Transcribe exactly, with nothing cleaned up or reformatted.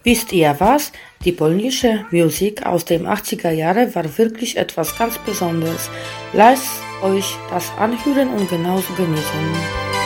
Wisst ihr was? Die polnische Musik aus den achtziger Jahren war wirklich etwas ganz Besonderes. Lasst euch das anhören und genauso genießen.